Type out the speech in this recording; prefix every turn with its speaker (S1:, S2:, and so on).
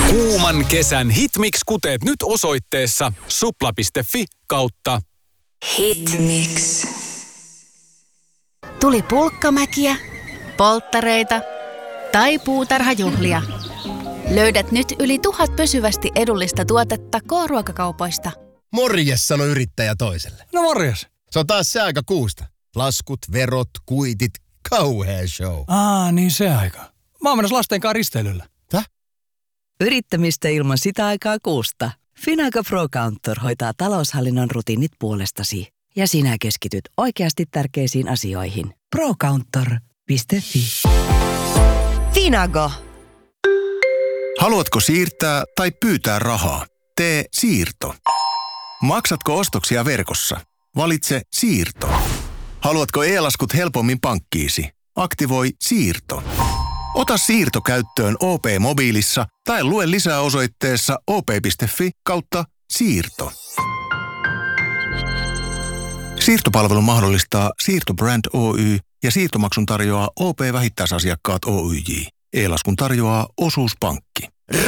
S1: Kuuman kesän hitmix-kuteet nyt osoitteessa supla.fi/Hitmix.
S2: Tuli pulkkamäkiä, polttareita tai puutarhajuhlia. Löydät nyt yli 1000 pysyvästi edullista tuotetta K-ruokakaupoista.
S3: Morjes, sano yrittäjä toiselle.
S4: No morjes.
S3: Se on taas se aika kuusta. Laskut, verot, kuitit, kauhea show.
S4: Niin se aika. Mä oon menossa lasten kanssa risteilyllä.
S3: Täh?
S5: Yrittämistä ilman sitä aikaa kuusta. Finago Pro Counter hoitaa taloushallinnon rutiinit puolestasi. Ja sinä keskityt oikeasti tärkeisiin asioihin. Procounter.fi. Finago.
S6: Haluatko siirtää tai pyytää rahaa? Tee siirto. Maksatko ostoksia verkossa? Valitse siirto. Haluatko e-laskut helpommin pankkiisi? Aktivoi siirto. Ota siirto käyttöön OP-mobiilissa tai lue lisää osoitteessa op.fi/siirto. Siirtopalvelu mahdollistaa Siirto Brand Oy ja siirtomaksun tarjoaa OP-vähittäisasiakkaat Oyj. E-laskun tarjoaa Osuuspankki.